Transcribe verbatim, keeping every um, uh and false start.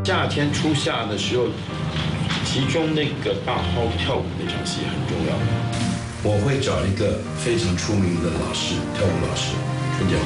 夏天初夏的时候，其中那个大号跳舞那场戏很重要。 我会找一个非常出名的老师，跳舞老师，春节红